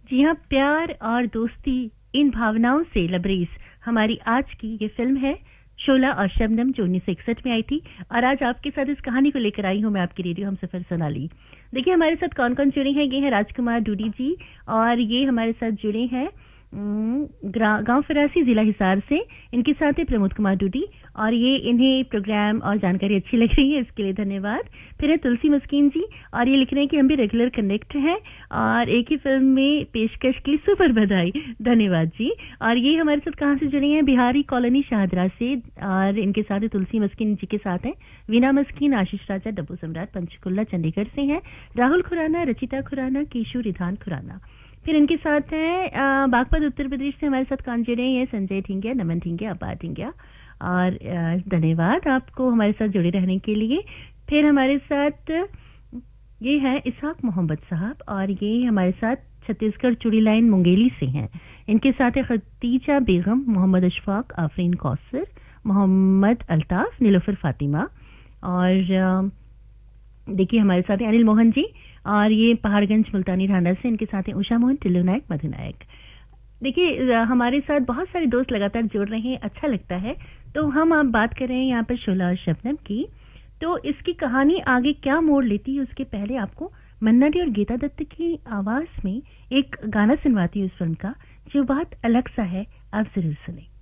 जी हाँ, प्यार और दोस्ती इन भावनाओं से लबरेज हमारी आज की ये फिल्म है शोला और शबनम, जो 1961 में आई थी। और आज आपके साथ इस कहानी को लेकर आई हूं मैं, आपकी रेडियो हमसफर सोनाली। देखिए हमारे साथ कौन कौन जुड़े हैं। ये है राजकुमार डूडी जी, और ये हमारे साथ जुड़े हैं गांव फरासी, जिला हिसार से। इनके साथ है प्रमोद कुमार डूडी, और ये इन्हें प्रोग्राम और जानकारी अच्छी लग रही है, इसके लिए धन्यवाद। फिर है तुलसी मस्कीन जी, और ये लिख रहे हैं कि हम भी रेगुलर कनेक्ट हैं और एक ही फिल्म में पेशकश की सुपर बधाई, धन्यवाद जी। और ये हमारे साथ कहां से जुड़े हैं, बिहारी कॉलोनी शाहदरा से, और इनके साथ है तुलसी मस्कीन जी के साथ है वीना मस्कीन, आशीष राजा, डब्बू सम्राट, पंचकुल्ला चंडीगढ़ से हैं, राहुल खुराना, रचिता खुराना, केशु रिधान खुराना। फिर इनके साथ है बागपत उत्तर प्रदेश से हमारे साथ कौन जुड़े हैं, संजय ठिंगिया, नमन ठिंगिया, अपार ठिंगिया, और धन्यवाद आपको हमारे साथ जुड़े रहने के लिए। फिर हमारे साथ ये है इसहाक मोहम्मद साहब, और ये हमारे साथ छत्तीसगढ़ चुड़ी लाइन मुंगेली से हैं। इनके साथ है खतीजा बेगम, मोहम्मद अशफाक, आफरीन कौसर, मोहम्मद अल्ताफ, नीलोफर फातिमा, और देखिए हमारे साथ है अनिल मोहन जी, और ये पहाड़गंज मुल्तानी ढांडा से। इनके साथ है उषा मोहन, टिल्लू नायक, मधु नायक। देखिए हमारे साथ बहुत सारे दोस्त लगातार जुड़ रहे हैं, अच्छा लगता है। तो हम आप बात कर रहे हैं यहाँ पर शोला और शबनम की। तो इसकी कहानी आगे क्या मोड़ लेती है, उसके पहले आपको मन्ना डे और गीता दत्त की आवाज में एक गाना सुनवाती है उस फिल्म का, जो बहुत अलग सा है, आप जरूर सुने।